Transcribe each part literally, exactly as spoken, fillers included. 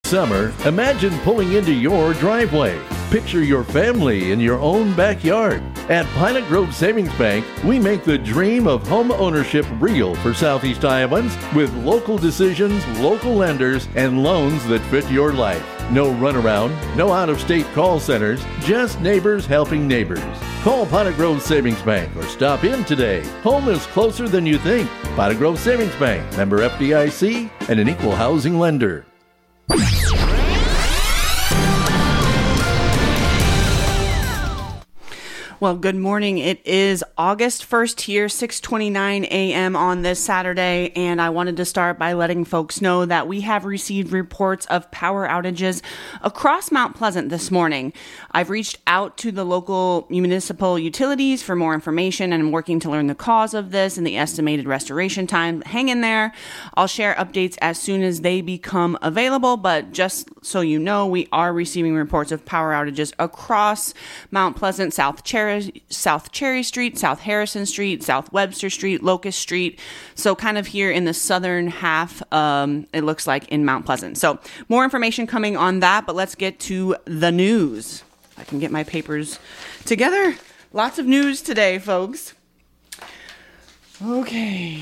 Summer, imagine pulling into your driveway. Picture your family in your own backyard. At Pilot Grove Savings Bank, we make the dream of home ownership real for Southeast Iowans with local decisions, local lenders, and loans that fit your life. No runaround, no out-of-state call centers, just neighbors helping neighbors. Call Pilot Grove Savings Bank or stop in today. Home is closer than you think. Pilot Grove Savings Bank, member F D I C, and an equal housing lender. Well, good morning. It is August first here, six twenty-nine a.m. on this Saturday, and I wanted to start by letting folks know that we have received reports of power outages across Mount Pleasant this morning. I've reached out to the local municipal utilities for more information, and I'm working to learn the cause of this and the estimated restoration time. Hang in there. I'll share updates as soon as they become available, but just so you know, we are receiving reports of power outages across Mount Pleasant, South Cherry, South Cherry Street, South Harrison Street, South Webster Street, Locust Street. So kind of here in the southern half, um, it looks like in Mount Pleasant. So more information coming on that, but let's get to the news. I can get my papers together. Lots of news today, folks. Okay.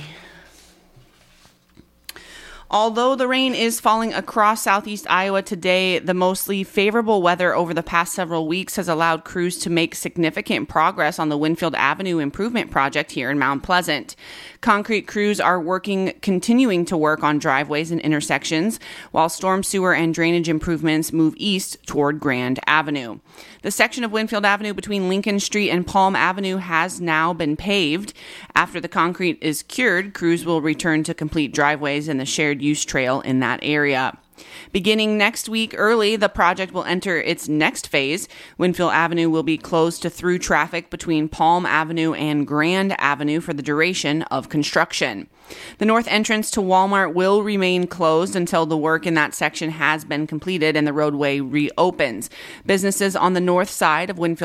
Although the rain is falling across southeast Iowa today, the mostly favorable weather over the past several weeks has allowed crews to make significant progress on the Winfield Avenue improvement project here in Mount Pleasant. Concrete crews are working, continuing to work on driveways and intersections, while storm sewer and drainage improvements move east toward Grand Avenue. The section of Winfield Avenue between Lincoln Street and Palm Avenue has now been paved. After the concrete is cured, crews will return to complete driveways and the shared use trail in that area. Beginning next week early, the project will enter its next phase. Winfield Avenue will be closed to through traffic between Palm Avenue and Grand Avenue for the duration of construction. The north entrance to Walmart will remain closed until the work in that section has been completed and the roadway reopens. Businesses on the north side of Winfield